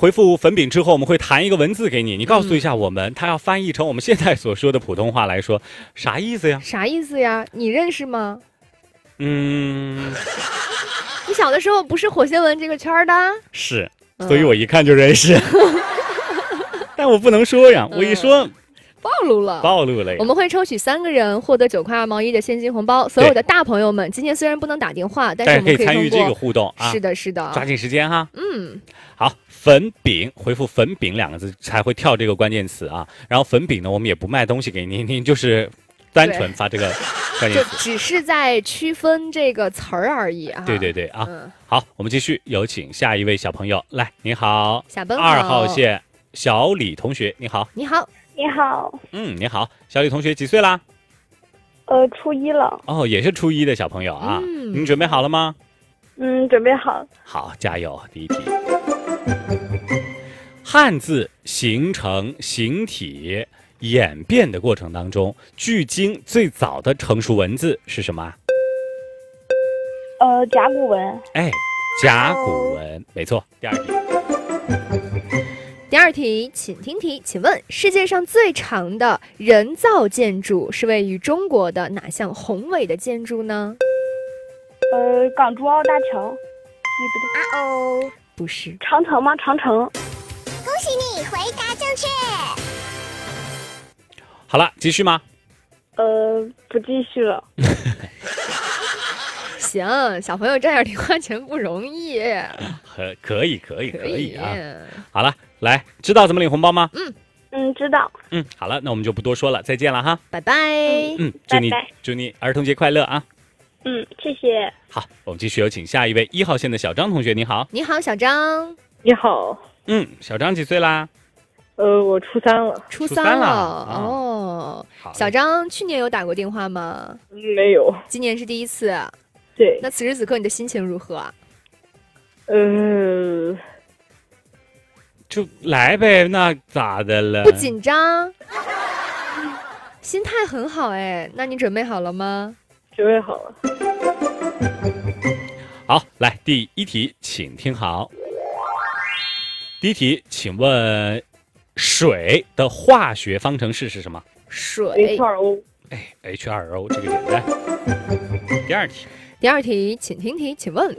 回复粉饼之后，我们会弹一个文字给你，你告诉一下我们，它要翻译成我们现在所说的普通话来说，啥意思呀？ 啥意思呀？你认识吗？ 你小的时候不是火星文这个圈的？ 是，所以我一看就认识。但我不能说呀，我一说。暴露了呀！ 我们会抽取3个人获得9块2毛1的现金红包。所有的大朋友们，今天虽然不能打电话，但是我们可以参与这个互动啊！ 是的，是的， 抓紧时间哈。好，粉饼回复粉饼2个字才会跳这个关键词啊。然后粉饼呢，我们也不卖东西给您，您就是单纯发这个关键词， 就只是在区分这个词儿而已啊。 对啊。好，我们继续有请下一位小朋友来。您好， 下班好。 2号线小李同学，你好。 你好。 你好。 你好，小李同学几岁啦？ 初1了。 哦，也是初1的小朋友啊。您准备好了吗？ 准备好。 好，加油。第一题，汉字形成形体演变的过程当中，距今最早的成熟文字是什么？ 甲骨文。 甲骨文，没错。 第二题，请听题，请问世界上最长的人造建筑是位于中国的哪项宏伟的建筑呢？ 港珠澳大桥。 不是。 长城吗？长城。 恭喜你回答正确。 好了，继续吗？ 不继续了。 行，小朋友赚点零花钱不容易。 可以啊。好了，来，知道怎么领红包吗？ 知道。 好了，那我们就不多说了，再见了哈。 拜拜。 祝你儿童节快乐啊。 谢谢。 好，我们继续有请下一位1号线的小张同学，你好。 你好，小张。 你好。 小张几岁啦？ 我初3了。 初三了。小张去年有打过电话吗？ 没有。 今年是第一次。 对。 那此时此刻你的心情如何啊？ 就来呗，那咋的了？ 不紧张，心态很好哎。那你准备好了吗？ 准备好了。 好，来第一题，请听好。第一题，请问水的化学方程式是什么？ 水。 H2O。 H2O 这个简单。第二题， 请听题，请问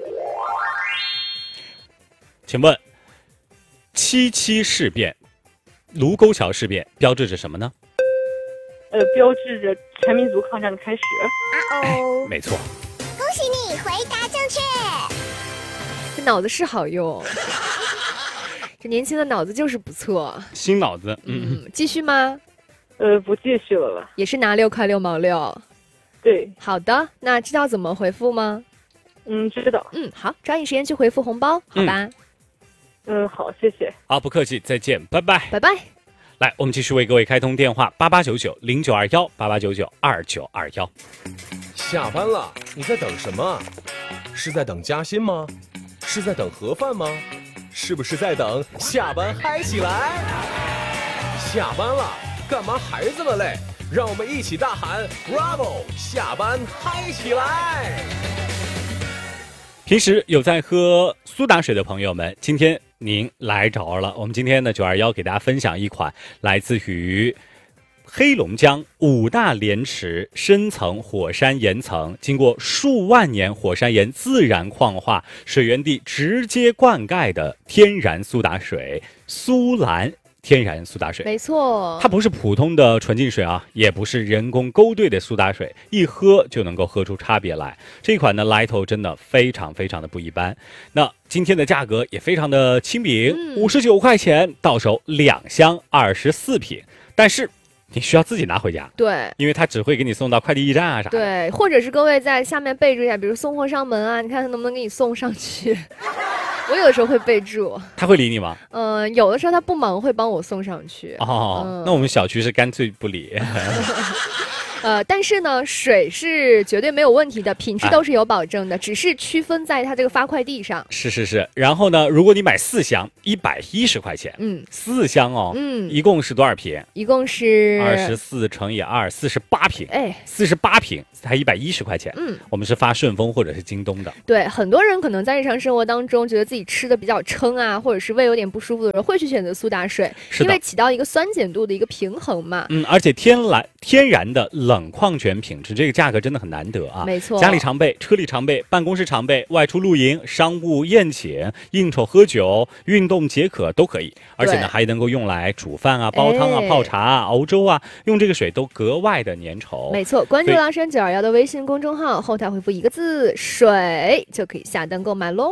77事变、卢沟桥事变标志着什么呢？ 标志着全民族抗战的开始。 没错。 恭喜你回答正确。 这脑子是好用。这年轻的脑子就是不错。 新脑子。 继续吗？ 不继续了吧。 也是拿6块6毛6。 对。 好的，那知道怎么回复吗？ 知道。 好，抓紧时间去回复红包，好吧？ 好，谢谢。 好，不客气，再见，拜拜。 拜拜。 来，我们继续为各位开通电话8899-0921，8899-2921。 下班了，你在等什么？是在等加薪吗？是在等盒饭吗？是不是在等下班嗨起来？下班了，干嘛还这么累？让我们一起大喊 Bravo， 下班嗨起来！ 平时有在喝苏打水的朋友们，今天您来着了。我们今天呢921给大家分享一款来自于黑龙江5大连池深层火山岩层，经过数万年火山岩自然矿化，水源地直接灌溉的天然苏打水苏蓝天然苏打水。 没错， 它不是普通的纯净水啊，也不是人工勾兑的苏打水，一喝就能够喝出差别来。这款呢来头真的非常非常的不一般。那今天的价格也非常的亲民，59块钱到手2箱24瓶，但是你需要自己拿回家。 对， 因为它只会给你送到快递驿站啊啥的。 对，或者是各位在下面备注一下，比如送货上门啊，你看他能不能给你送上去。我有的时候会备注。 他会理你吗？ 有的时候他不忙会帮我送上去。 那我们小区是干脆不理。 但是呢，水是绝对没有问题的，品质都是有保证的，只是区分在它这个发快递上。 是。然后呢，如果你买4箱，110块钱。 嗯 ，4箱哦。 嗯， 一共是多少瓶？ 一共是 24乘以2，48瓶。 哎 ，48瓶才110块钱。 嗯， 我们是发顺丰或者是京东的。 对，很多人可能在日常生活当中觉得自己吃的比较撑啊，或者是胃有点不舒服的人，会去选择苏打水， 是的因为起到一个酸碱度的一个平衡嘛。 而且天然的冷矿泉品质，这个价格真的很难得啊。 没错， 家里常备，车里常备，办公室常备，外出露营、商务宴请、应酬喝酒、运动解渴都可以。而且呢，还能够用来煮饭啊、煲汤啊、泡茶啊、熬粥啊，用这个水都格外的粘稠。 没错，关注狼山921的微信公众号，后台回复一个字"水"就可以下单购买喽。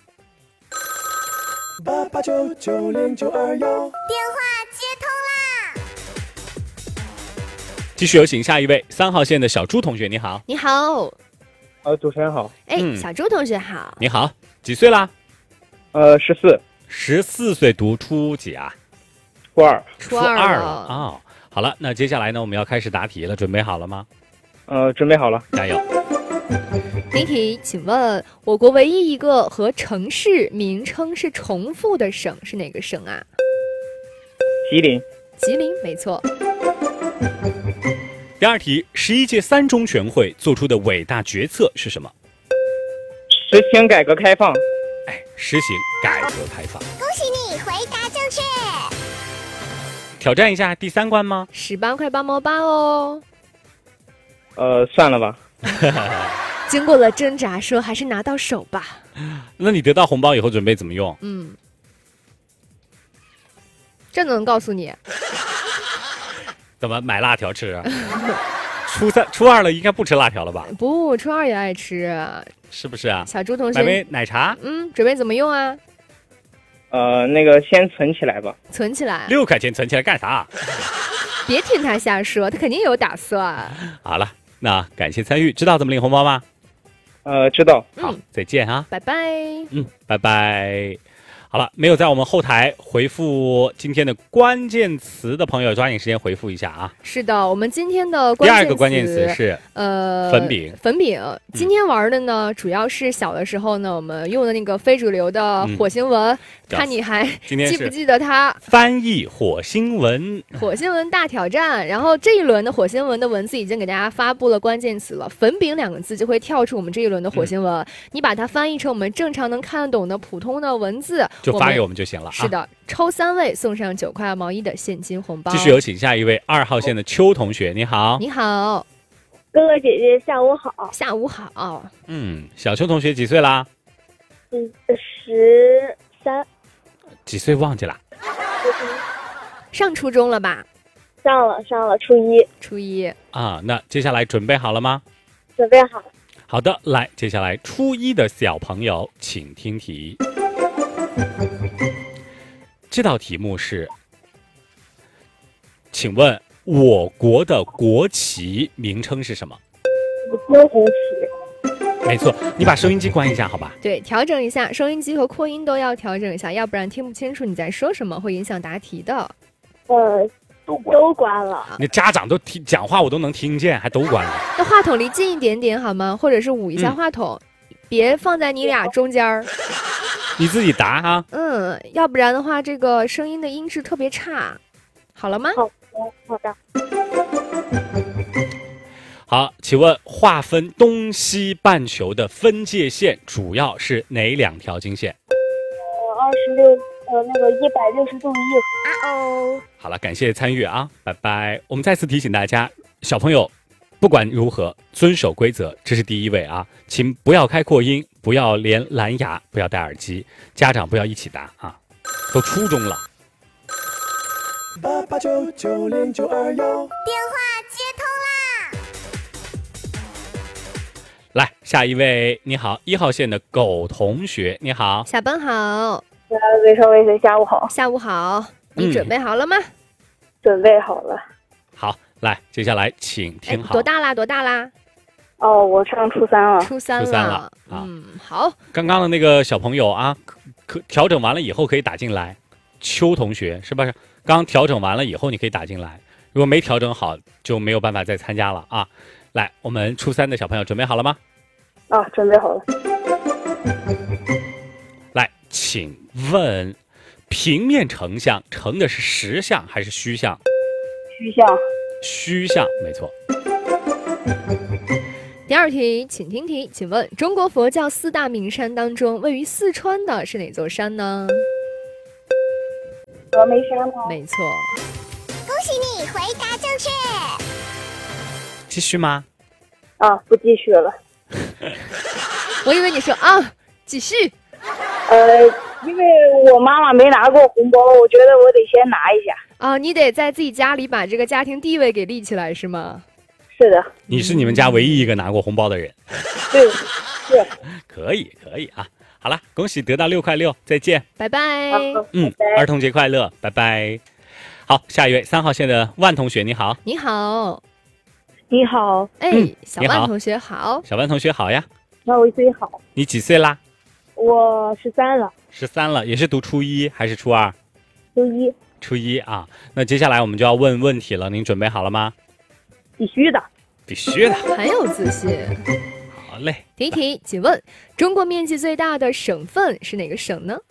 88990921， 电话接通啦！ 继续有请下一位3号线的小朱同学，你好。 你好， 主持人好。 哎，小朱同学好。 你好，几岁啦 14。 14岁，读初几啊？ 初二。 初二了啊。好了，那接下来呢，我们要开始答题了，准备好了吗？ 准备好了。 加油。 第一题，请问我国唯一一个和城市名称是重复的省是哪个省啊？ 吉林。 吉林，没错。 第二题，11届3中全会做出的伟大决策是什么？ 实行改革开放。 实行改革开放。 恭喜你回答正确。 挑战一下第3关吗 ？18块8毛8哦。 算了吧。 经过了挣扎，说还是拿到手吧。 那你得到红包以后准备怎么用？ 这能告诉你。 怎么买辣条吃啊？初二了，应该不吃辣条了吧？ 不，初二也爱吃。 是不是啊？ 小朱同学， 买杯奶茶。 准备怎么用啊？ 那个先存起来吧。 存起来。 6块钱存起来干啥？ 别听他瞎说，他肯定有打算。 好了，那感谢参与，知道怎么领红包吗？ 知道。 好，再见啊。 拜拜。 拜拜。好了，没有在我们后台回复今天的关键词的朋友，抓紧时间回复一下啊！ 是的，我们今天的第2个关键词是粉饼。 粉饼，今天玩的呢，主要是小的时候呢，我们用的那个非主流的火星文，看你还记不记得它？ 翻译火星文， 火星文大挑战。然后这一轮的火星文的文字已经给大家发布了关键词了，粉饼2个字就会跳出我们这一轮的火星文，你把它翻译成我们正常能看得懂的普通的文字。 就发给我们就行了。 是的，抽3位送上9块2毛1的现金红包。 继续有请下一位2号线的邱同学，你好。 你好， 哥哥姐姐下午好。 下午好。 小邱同学几岁啦 ？13。 几岁忘记了？ 上初中了吧？ 上了，初一。 初一啊，那接下来准备好了吗？ 准备好。 好的，来，接下来初一的小朋友请听题。这道题目是，请问我国的国旗名称是什么？ 金红旗。 没错，你把收音机关一下好吧？ 对，调整一下收音机和扩音都要调整一下，要不然听不清楚你在说什么，会影响答题的。 都关了。 那家长都讲话我都能听见，还都关了。 那话筒离近一点点好吗？或者是捂一下话筒，别放在你俩中间儿。 你自己答哈。 要不然的话，这个声音的音质特别差。好了吗？ 好的。 好，请问划分东西半球的分界线主要是哪2条经线 160度1。 好了，感谢参与啊，拜拜。我们再次提醒大家，小朋友不管如何遵守规则，这是第一位啊，请不要开扩音，不要连蓝牙，不要戴耳机，家长不要一起答啊，都初中了。 88990921， 电话接通啦！ 来，下一位，你好，1号线的狗同学，你好。 下班好。 微生微生，下午好。 下午好，你准备好了吗？ 准备好了。 好，来，接下来请听好。 多大啦？ 我上初3了。 初三了。 好。 刚刚的那个小朋友啊，可调整完了以后可以打进来。邱同学是不是？刚调整完了以后你可以打进来。 如果没调整好，就没有办法再参加了啊。来，我们初3的小朋友准备好了吗？ 啊，准备好了。 来，请问平面成像成的是实像还是虚像？ 虚像。 虚像，没错。 第二题，请听题，请问中国佛教4大名山当中，位于四川的是哪座山呢？ 峨眉山吗？ 没错。 恭喜你回答正确。 继续吗？ 啊，不继续了。 我以为你说啊，继续。 因为我妈妈没拿过红包，我觉得我得先拿一下。 啊，你得在自己家里把这个家庭地位给立起来，是吗？ 是的。 你是你们家唯一一个拿过红包的人。 对，是。 可以啊。好了，恭喜得到6块6，再见， 拜拜。 儿童节快乐，拜拜。好，下一位3号线的万同学，你好。 你好。 你好。 小万同学好。 小万同学好呀。 小伟最好。 你几岁啦？ 我13了。 13了，也是读初1还是初2？初一啊。那接下来我们就要问问题了，您准备好了吗？ 必须的。 很有自信。 好嘞。 第一题，请问中国面积最大的省份是哪个省呢？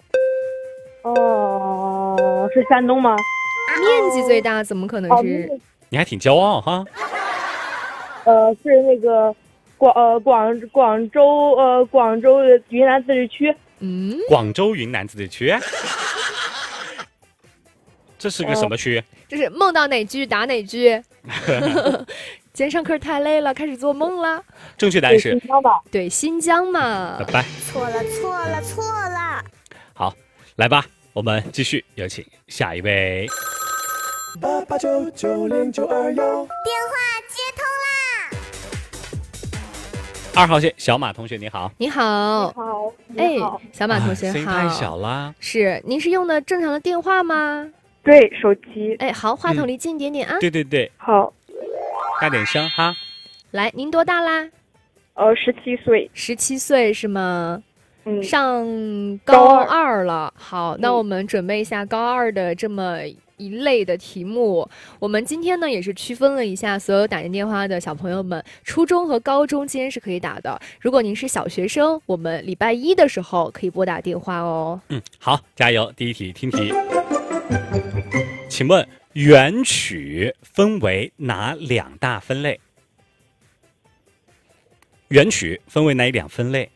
是山东吗？ 面积最大怎么可能是？ 你还挺骄傲哈。 是那个广州的云南自治区。 广州云南自治区。这是个什么区？ 这是梦到哪句打哪句。今天上课太累了，开始做梦了。 正确答案是新疆吧？ 对，新疆嘛。 拜拜。 错了。 好，来吧，我们继续，有请下一位。 88990921，电话接通啦 ！2号线小马同学你好。 你好。 你好。 小马同学好。 声音太小啦。 是，您是用的正常的电话吗？ 对，手机。 好，话筒离近一点点啊。 对。 好。 大点声哈。 来，您多大啦 ？17岁。 17岁是吗？上高 2了。好，那我们准备一下高2的这么一类的题目。我们今天呢也是区分了一下所有打进电话的小朋友们，初中和高中今天是可以打的。如果您是小学生，我们礼拜1的时候可以拨打电话哦。 好，加油。第一题，听题。请问元曲分为哪2大分类？元曲分为哪2分类？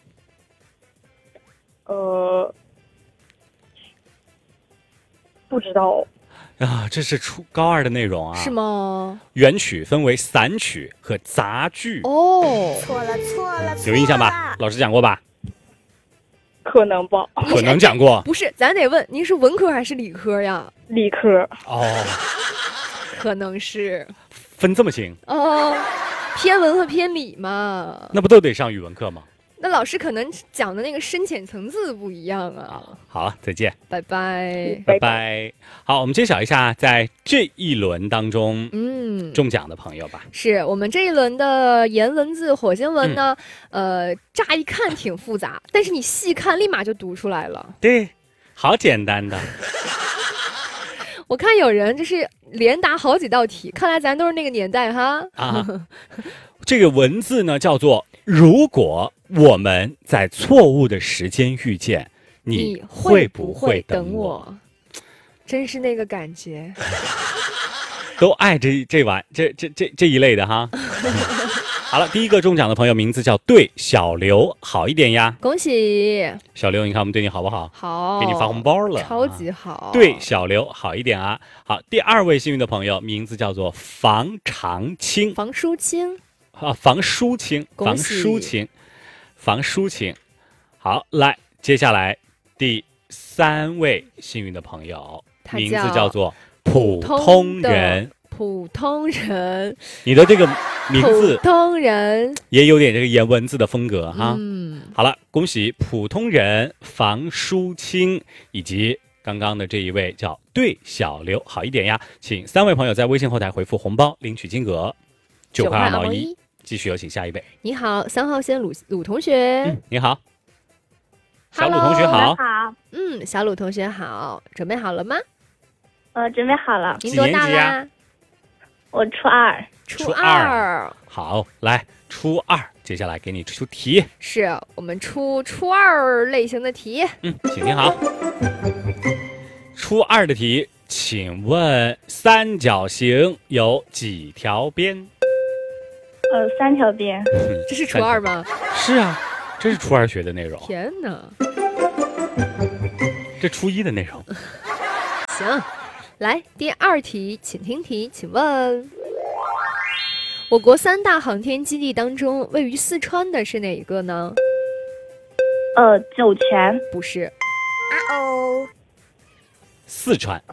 不知道啊，这是高2的内容啊。 是吗？ 元曲分为散曲和杂剧。 错了。 有印象吧？老师讲过吧？ 可能吧。 可能讲过。 不是，咱得问您是文科还是理科呀？ 理科。 可能是。 分这么清？ 偏文和偏理嘛。 那不都得上语文课吗？ 那老师可能讲的那个深浅层次不一样啊。 好，再见， 拜拜， 拜拜。好，我们揭晓一下在这一轮当中，中奖的朋友吧。 是我们这一轮的颜文字火星文呢，乍一看挺复杂，但是你细看立马就读出来了。 对，好简单的。 我看有人就是连答好几道题，看来咱都是那个年代哈。 这个文字呢叫做如果我们在错误的时间遇见，你会不会等我？ 真是那个感觉。 都爱这一类的哈。好了，第一个中奖的朋友名字叫对小刘，好一点呀！ 恭喜小刘，你看我们对你好不好？ 好， 给你发红包了， 超级好。 对小刘好一点啊！好，第2位幸运的朋友名字叫做房长青， 房淑清啊，房淑清，房淑清，房淑清。好，来，接下来第3位幸运的朋友名字叫做普通人。 普通人， 你的这个名字普通人也有点这个颜文字的风格哈。好了，恭喜普通人房淑清以及刚刚的这一位叫对小刘，好一点呀！请3位朋友在微信后台回复红包领取金额9块2毛1。继续有请下一位。 你好，3号线鲁同学。 你好，小鲁同学好。 小鲁同学好，准备好了吗？ 准备好了。 您多大啦我初二。 初二。好，来初二，接下来给你出题。 是我们初二类型的题。 请听好。初二的题，请问三角形有几条边 3条边。 这是初二吗？ 是啊，这是初二学的内容。 天哪！ 这初一的内容。 行，来第二题，请听题，请问我国3大航天基地当中，位于四川的是哪一个呢？ 酒泉。 不是。 啊哦， 四川。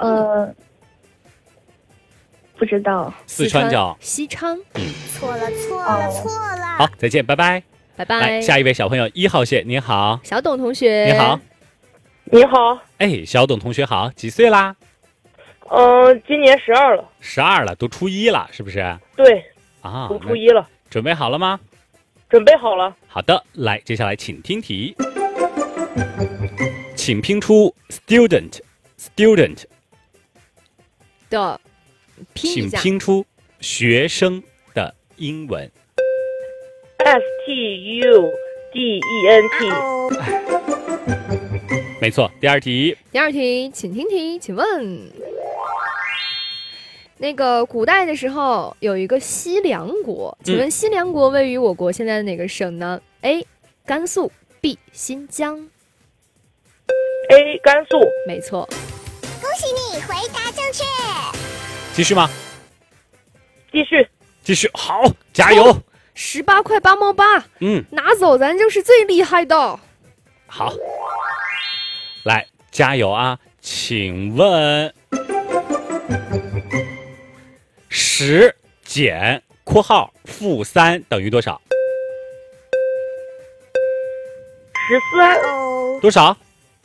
不知道。 四川叫西昌。 错了错了错了。 好，再见，拜拜。 拜拜。 来，下一位小朋友1号线，您好。 小董同学。 你好。 你好。 哎，小董同学好，几岁啦？ 今年12了。 12了，读初一了，是不是？ 对。 啊， 读初一了。 准备好了吗？ 准备好了。 好的，来，接下来请听题，请拼出 student 的拼请一下。 拼出学生的英文。 STUDENT。 哦， 没错，第二题。 第二题，请听题，请问那个古代的时候有一个西凉国，请问西凉国位于我国现在的哪个省呢？A. 甘肃 B. 新疆。 A. 甘肃。 没错。 恭喜你回答正确。 继续吗？ 继续。 继续，好，加油 ！18块8毛8，拿走咱就是最厉害的。 好，来加油啊！请问10减括号-3等于多少 ？13。 哦， 多少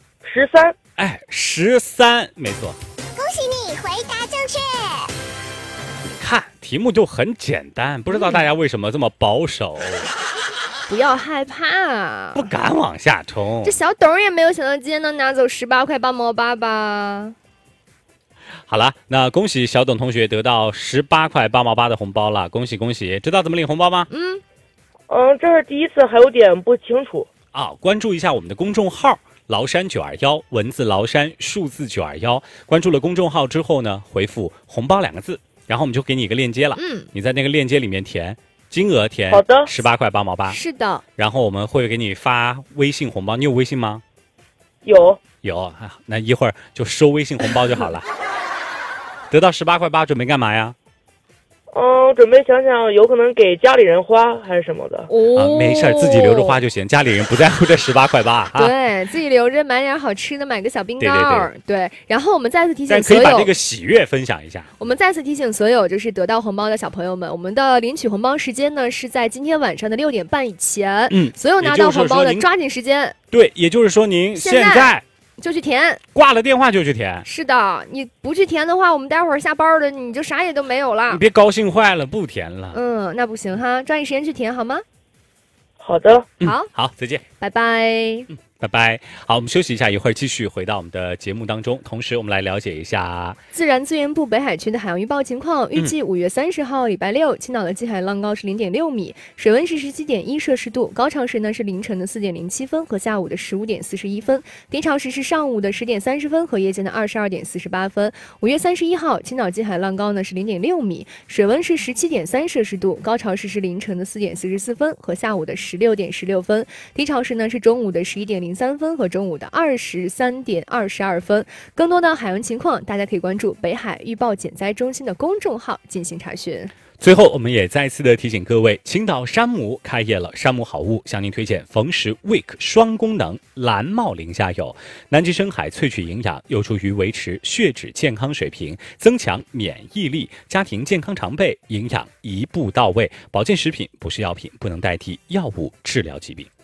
？13。 哎，13，没错。 恭喜你回答正确。 看题目就很简单，不知道大家为什么这么保守， 不要害怕， 不敢往下冲。 这小董也没有想到今天能拿走18块8毛8吧？ 好了，那恭喜小董同学得到18块8毛8的红包了，恭喜恭喜！知道怎么领红包吗？ 这是第一次，还有点不清楚啊。关注一下我们的公众号崂山921，文字崂山，数字921。关注了公众号之后呢，回复红包2个字，然后我们就给你一个链接了。你在那个链接里面填金额，填好的 18块8毛8。 是的。 然后我们会给你发微信红包，你有微信吗？ 有。 那一会儿就收微信红包就好了。得到18块8，准备干嘛呀？ 准备想想，有可能给家里人花还是什么的。 没事，自己留着花就行，家里人不在乎这18块8啊。 对，自己留着买点好吃的，买个小冰糕。对。然后我们再次提醒所有， 但可以把这个喜悦分享一下。 我们再次提醒所有就是得到红包的小朋友们，我们的领取红包时间呢是在今天晚上的6点半以前。所有拿到红包的抓紧时间。 对，也就是说您现在就去填， 挂了电话就去填。 是的，你不去填的话，我们待会儿下班了，你就啥也都没有了。 你别高兴坏了，不填了。 那不行哈，抓紧时间去填好吗？ 好的。 好， 再见， 拜拜。 拜拜。好，我们休息一下，一会儿继续回到我们的节目当中。同时，我们来了解一下自然资源部北海区的海洋预报情况。预计5月30号礼拜六，青岛的季海浪高是0.6米，水温是17.1摄氏度，高潮时呢是凌晨的4点07分和下午的15点41分，低潮时是上午的10点30分和夜间的22点48分。5月31号，青岛季海浪高呢是0.6米，水温是17.3摄氏度，高潮时是凌晨的4点44分和下午的16点16分，低潮时呢是中午的11点03分和中午的23点22分。更多的海洋情况，大家可以关注北海预报减灾中心的公众号进行查询。 最后，我们也再次的提醒各位，青岛山姆开业了，山姆好物向您推荐冯石 Week 双功能蓝帽磷虾油，南极深海萃取营养，有助于维持血脂健康水平，增强免疫力，家庭健康常备，营养一步到位，保健食品不是药品，不能代替药物治疗疾病。